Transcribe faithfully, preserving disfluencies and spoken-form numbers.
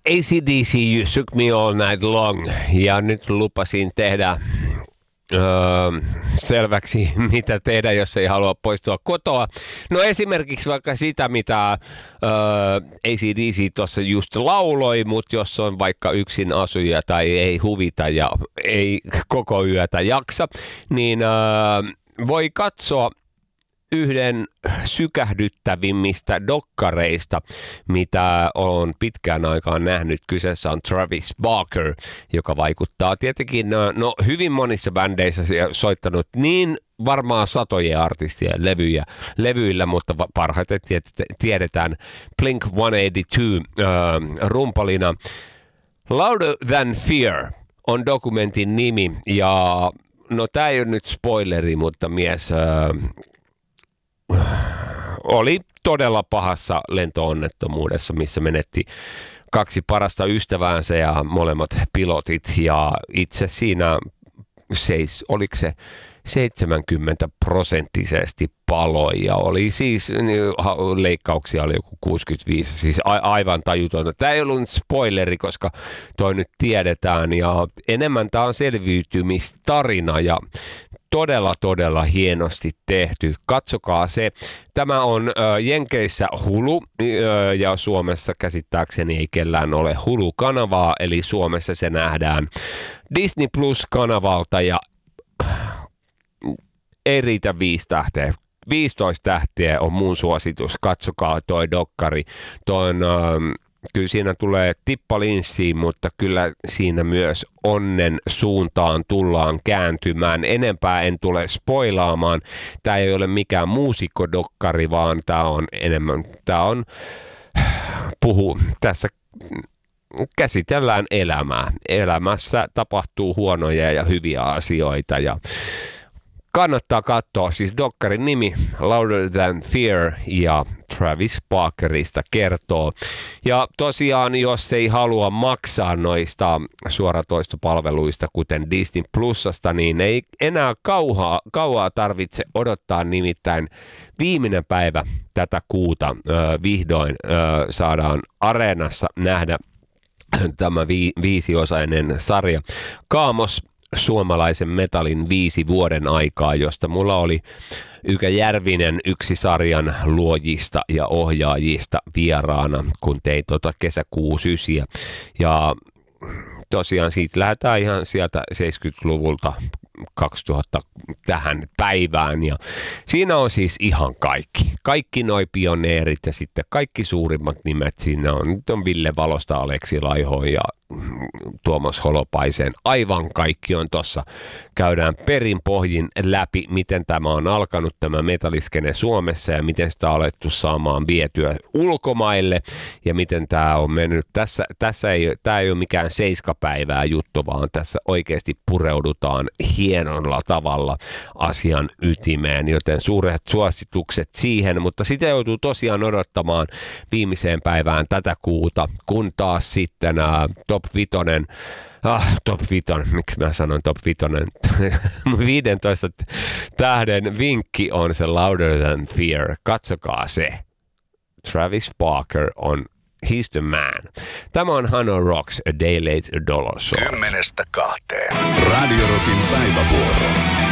A C D C, You Shook Me All Night Long, ja nyt lupasin tehdä öö, selväksi, mitä tehdä, jos ei halua poistua kotoa. No esimerkiksi vaikka sitä, mitä öö, A C D C tuossa just lauloi, mutta jos on vaikka yksin asuja tai ei huvita ja ei koko yötä jaksa, niin öö, voi katsoa yhden sykähdyttävimmistä dokkareista, mitä on pitkään aikaan nähnyt. Kyseessä on Travis Barker, joka vaikuttaa tietenkin no, hyvin monissa bändeissä soittanut niin varmaan satojen artistien levyjä, levyillä, mutta parhaiten tiedetään Blink sata kahdeksankymmentäkaksi äh, rumpalina. Louder Than Fear on dokumentin nimi, ja no tää ei ole nyt spoileri, mutta mies äh, oli todella pahassa lentoonnettomuudessa, missä menetti kaksi parasta ystäväänsä ja molemmat pilotit, ja itse siinä seis, oliko se seitsemänkymmentä prosenttisesti paloi, ja oli siis leikkauksia oli joku kuusikymmentäviisi, siis a- aivan tajutonta. Tämä ei ollut spoileri, koska toi nyt tiedetään, ja enemmän tämä on selviytymistarina, ja todella, todella hienosti tehty. Katsokaa se. Tämä on ö, Jenkeissä Hulu, ö, ja Suomessa käsittääkseni ei kellään ole Hulu-kanavaa, eli Suomessa se nähdään Disney Plus-kanavalta, ja ei riitä viisi tähteä. viisitoista tähteä on mun suositus. Katsokaa toi dokkari. Toi on, ö, kyllä siinä tulee tippalinssiin, mutta kyllä siinä myös onnen suuntaan tullaan kääntymään. Enempää en tule spoilaamaan. Tämä ei ole mikään muusikkodokkari, vaan tämä on enemmän, tämä on, puhu, tässä käsitellään elämää. Elämässä tapahtuu huonoja ja hyviä asioita, ja kannattaa katsoa, siis dokkarin nimi Louder Than Fear, ja Travis Barkerista kertoo. Ja tosiaan, jos ei halua maksaa noista suoratoistopalveluista, kuten Disney Plusasta, niin ei enää kauhaa, kauaa tarvitse odottaa, nimittäin viimeinen päivä tätä kuuta ö, vihdoin ö, saadaan Areenassa nähdä tämä vi- viisiosainen sarja Kaamos, suomalaisen metallin viisi vuoden aikaa, josta mulla oli Ykä Järvinen, yksi sarjan luojista ja ohjaajista, vieraana, kun tein tota kesäkuu sysiä. Ja tosiaan siitä lähdetään ihan sieltä seitsemänkymmentäluvulta kaksituhatta tähän päivään, ja siinä on siis ihan kaikki. Kaikki noi pioneerit ja sitten kaikki suurimmat nimet siinä on. Nyt on Ville Valosta Aleksi Laiho ja Tuomas Holopaisen. Aivan kaikki on tossa. Käydään perinpohjin läpi, miten tämä on alkanut, tämä metalliskene Suomessa, ja miten sitä on alettu saamaan vietyä ulkomaille, ja miten tämä on mennyt. Tässä, tässä ei, tämä ei ole mikään seiskapäivää juttu, vaan tässä oikeasti pureudutaan hienolla tavalla asian ytimeen, joten suuret suositukset siihen, mutta sitä joutuu tosiaan odottamaan viimeiseen päivään tätä kuuta, kun taas sitten ää, Top Vitonen, ah, Top Viton, miksi mä sanon Top Vitonen, viisitoista tähden vinkki on se Louder Than Fear, katsokaa se. Travis Barker on He's the man. Tämä on Hano Rocks, A Day Late, A Dollar Short. Kymmenestä kahteen. Radio Rockin päivävuoro.